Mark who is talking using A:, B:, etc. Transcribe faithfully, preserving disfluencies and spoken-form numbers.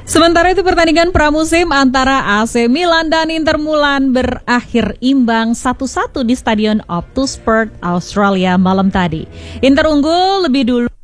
A: Sementara itu pertandingan pramusim antara A C Milan dan Inter Milan berakhir imbang satu satu di Stadion Optus Sport Australia malam tadi. Inter unggul lebih dulu